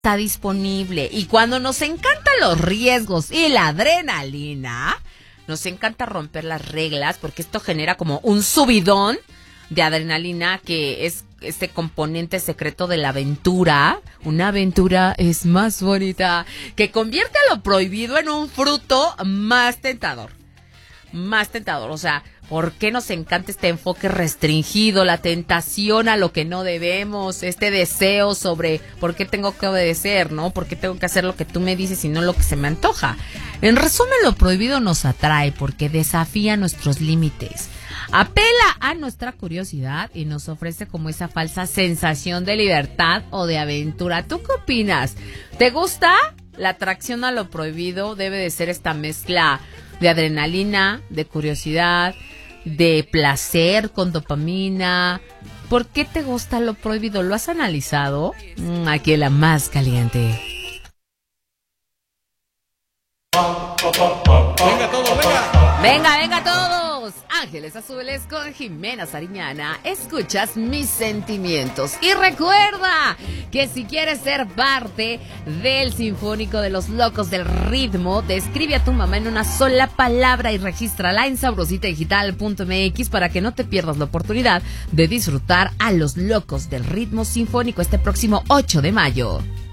está disponible. Y cuando nos encantan los riesgos y la adrenalina, nos encanta romper las reglas porque esto genera como un subidón de adrenalina que es este componente secreto de la aventura. Una aventura es más bonita, que convierte a lo prohibido en un fruto más tentador. Más tentador, o sea, ¿por qué nos encanta este enfoque restringido, la tentación a lo que no debemos, este deseo sobre por qué tengo que obedecer, ¿no? ¿Por qué tengo que hacer lo que tú me dices y no lo que se me antoja? En resumen, lo prohibido nos atrae porque desafía nuestros límites, apela a nuestra curiosidad y nos ofrece como esa falsa sensación de libertad o de aventura. ¿Tú qué opinas? ¿Te gusta? La atracción a lo prohibido debe de ser esta mezcla de adrenalina, de curiosidad, de placer con dopamina. ¿Por qué te gusta lo prohibido? ¿Lo has analizado? Aquí en La Más Caliente. Venga todo, venga. Venga, venga todos. Ángeles Azules con Jimena Sariñana. Escuchas Mis Sentimientos. Y recuerda que si quieres ser parte del Sinfónico de los Locos del Ritmo, te escribe a tu mamá en una sola palabra y regístrala en sabrositadigital.mx para que no te pierdas la oportunidad de disfrutar a los Locos del Ritmo Sinfónico este próximo 8 de mayo.